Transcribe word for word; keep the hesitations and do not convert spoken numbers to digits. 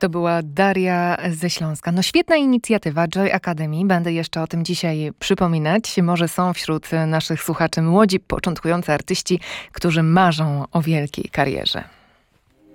To była Daria ze Śląska. No świetna inicjatywa Joy Academy. Będę jeszcze o tym dzisiaj przypominać. Może są wśród naszych słuchaczy młodzi, początkujący artyści, którzy marzą o wielkiej karierze.